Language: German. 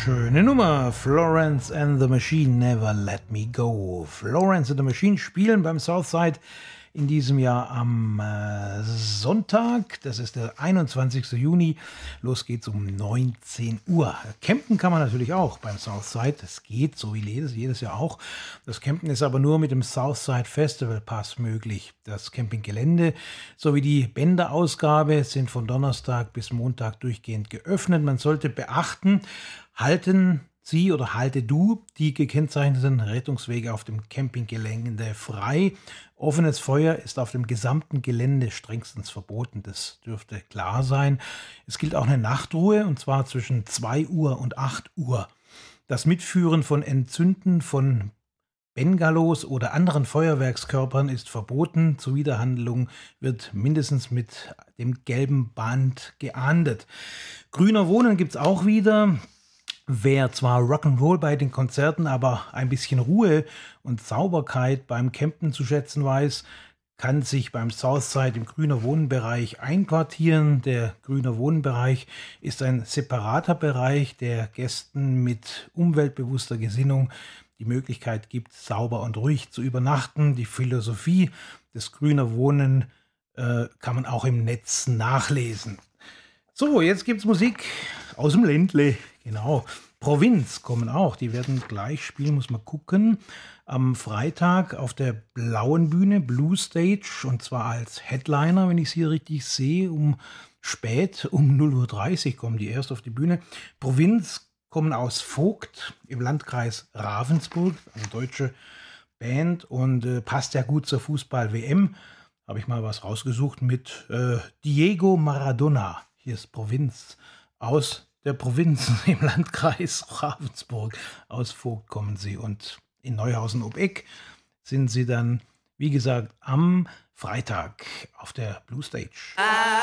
Schöne Nummer. Florence and the Machine, Never Let Me Go. Florence and the Machine spielen beim Southside in diesem Jahr am Sonntag. Das ist der 21. Juni. Los geht's um 19 Uhr. Campen kann man natürlich auch beim Southside. Das geht, so wie jedes Jahr auch. Das Campen ist aber nur mit dem Southside Festival Pass möglich. Das Campinggelände sowie die Bänderausgabe sind von Donnerstag bis Montag durchgehend geöffnet. Man sollte beachten, halten Sie oder halte du die gekennzeichneten Rettungswege auf dem Campinggelände frei. Offenes Feuer ist auf dem gesamten Gelände strengstens verboten. Das dürfte klar sein. Es gilt auch eine Nachtruhe, und zwar zwischen 2 Uhr und 8 Uhr. Das Mitführen von Entzünden von Bengalos oder anderen Feuerwerkskörpern ist verboten. Zuwiderhandlung wird mindestens mit dem gelben Band geahndet. Grüner Wohnen gibt es auch wieder. Wer zwar Rock'n'Roll bei den Konzerten, aber ein bisschen Ruhe und Sauberkeit beim Campen zu schätzen weiß, kann sich beim Southside im Grüner Wohnbereich einquartieren. Der Grüner Wohnbereich ist ein separater Bereich, der Gästen mit umweltbewusster Gesinnung die Möglichkeit gibt, sauber und ruhig zu übernachten. Die Philosophie des Grüner Wohnen kann man auch im Netz nachlesen. So, jetzt gibt's Musik aus dem Ländle. Genau. Provinz kommen auch. Die werden gleich spielen, muss man gucken. Am Freitag auf der blauen Bühne, Blue Stage, und zwar als Headliner, wenn ich es hier richtig sehe, um 0:30 Uhr kommen die erst auf die Bühne. Provinz kommen aus Vogt im Landkreis Ravensburg, eine deutsche Band, und passt ja gut zur Fußball-WM. Habe ich mal was rausgesucht mit Diego Maradona. Hier ist Provinz aus der Provinz im Landkreis Ravensburg. Aus Vogt kommen sie, und in Neuhausen ob Eck sind sie dann, wie gesagt, am Freitag auf der Blue Stage.